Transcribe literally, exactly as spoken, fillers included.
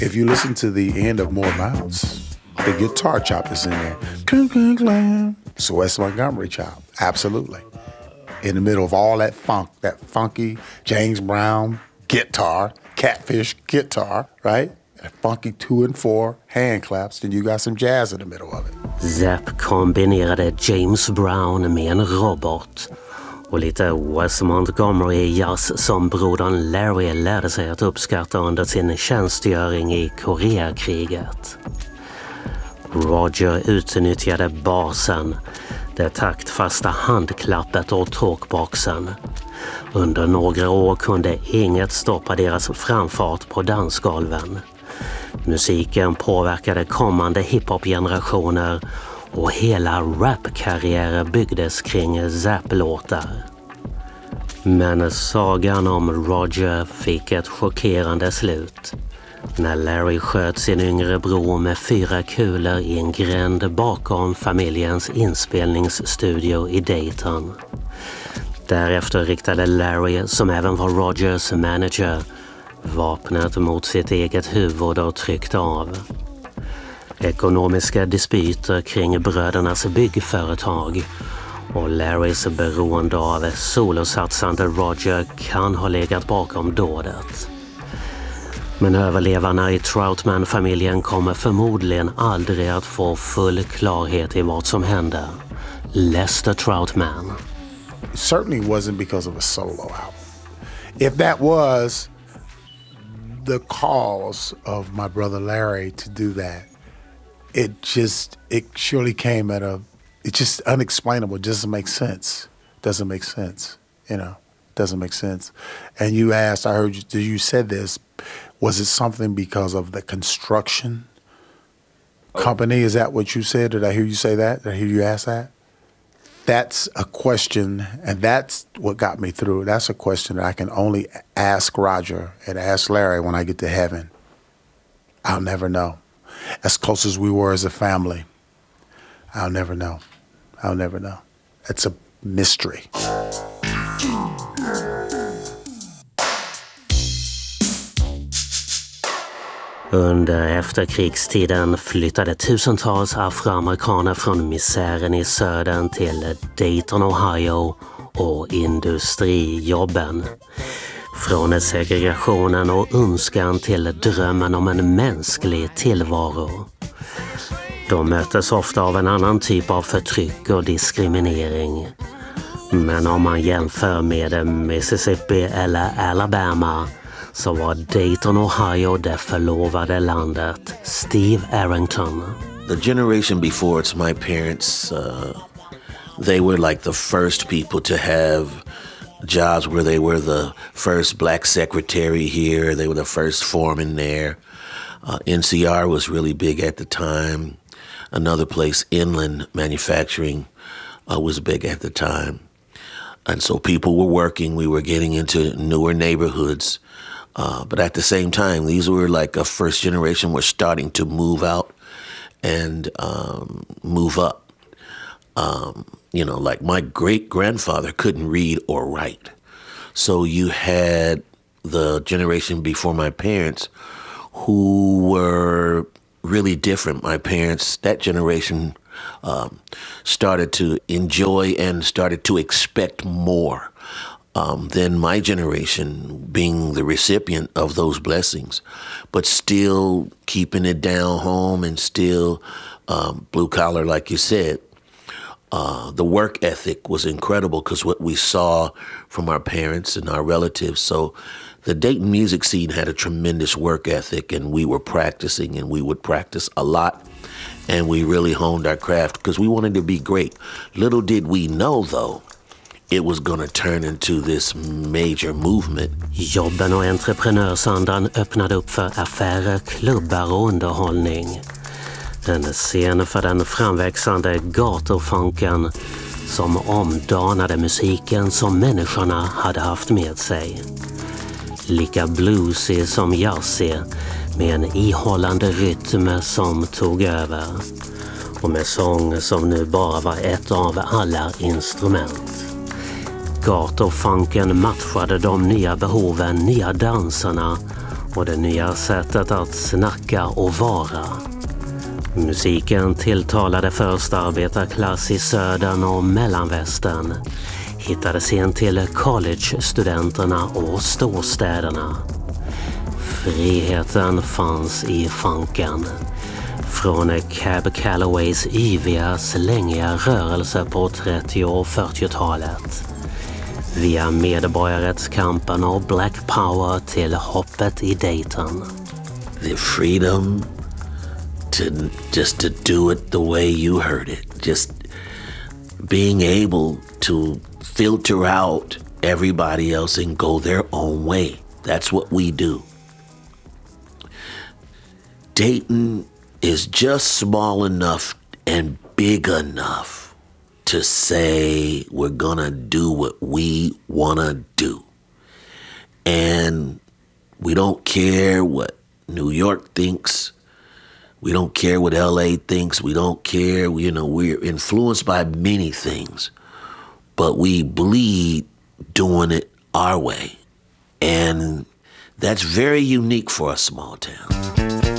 If you listen to the end of More Bounce, the guitar chop is in there. Clang, clang, clang. So Wes Montgomery chop, absolutely. In the middle of all that funk, that funky James Brown guitar, Catfish guitar, right? And funky two and four hand claps, then you got some jazz in the middle of it. Zapp kombinerade James Brown med en robot och lite Wes Montgomery jazz som brodern Larry lärde sig att uppskatta under sin tjänstgöring i Koreakriget. Roger utnyttjade basen, det taktfasta handklappet och talkboxen. Under några år kunde inget stoppa deras framfart på dansgolven. Musiken påverkade kommande hiphop-generationer och hela rapkarriärer byggdes kring Zapp-låtar. Men sagan om Roger fick ett chockerande slut när Larry sköt sin yngre bror med fyra kulor i en gränd bakom familjens inspelningsstudio i Dayton. Därefter riktade Larry, som även var Rogers manager, vapnet mot sitt eget huvud och tryckte av. Ekonomiska dispyter kring brödernas byggföretag och Larrys beroende av solosatsande Roger kan ha legat bakom dådet. Men överlevarna i Troutman-familjen kommer förmodligen aldrig att få full klarhet i vad som hände. Lester Troutman. It certainly wasn't because of a solo album. If that was the cause of my brother Larry to do that, it just, it surely came at a, it's just unexplainable. It doesn't make sense. Doesn't make sense, you know, doesn't make sense. And you asked, I heard you, you said this, was it something because of the construction company? Is that what you said? Did I hear you say that? Did I hear you ask that? That's a question, and that's what got me through. That's a question that I can only ask Roger and ask Larry when I get to heaven. I'll never know. As close as we were as a family, I'll never know. I'll never know. It's a mystery. Under efterkrigstiden flyttade tusentals afroamerikaner från misären i södern till Dayton, Ohio och industrijobben. Från segregationen och önskan till drömmen om en mänsklig tillvaro. De möttes ofta av en annan typ av förtryck och diskriminering. Men om man jämför med Mississippi eller Alabama så var Dayton, Ohio det förlovade landet. Steve Arrington. The generation before it's my parents, uh, they were like the first people to have jobs where they were the first black secretary here. They were the first foreman there. Uh, N C R was really big at the time. Another place, Inland Manufacturing, uh, was big at the time. And so people were working. We were getting into newer neighborhoods. Uh, but at the same time, these were like a first generation were starting to move out and um, move up. Um, you know, like my great-grandfather couldn't read or write. So you had the generation before my parents who were really different. My parents, that generation um, started to enjoy and started to expect more. Um, than my generation being the recipient of those blessings, but still keeping it down home and still um, blue collar, like you said. Uh, the work ethic was incredible because what we saw from our parents and our relatives. So the Dayton music scene had a tremendous work ethic, and we were practicing, and we would practice a lot, and we really honed our craft because we wanted to be great. Little did we know, though, it was gonna turn into this major movement. Jobben och entreprenörsandan öppnade upp för affärer, klubbar och underhållning. En scen för den framväxande gatufunken som omdanade musiken som människorna hade haft med sig. Lika bluesig som jazzig, med en ihållande rytm som tog över. Och med sång som nu bara var ett av alla instrument. Gatufunken matchade de nya behoven, nya danserna och det nya sättet att snacka och vara. Musiken tilltalade först arbetarklass i södern och mellanvästern, hittades in till college-studenterna och storstäderna. Friheten fanns i funken. Från Cab Callaways yviga, slängiga rörelse på trettio- och fyrtiotalet. Via medborgarrättskampen och Black Power till hoppet i Dayton. The freedom to just to do it the way you heard it. Just being able to filter out everybody else and go their own way. That's what we do. Dayton is just small enough and big enough to say we're gonna do what we wanna do. And we don't care what New York thinks. We don't care what L A thinks. We don't care, you know, we're influenced by many things. But we bleed doing it our way. And that's very unique for a small town.